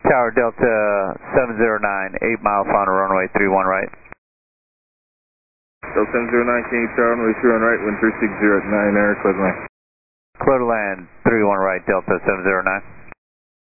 Tower Delta 709, 8 mile final runway 31 right. Delta 709, can you tower runway 31 right, wind 360 at 9 air, clear to land. Clear to land 31 right, Delta 709.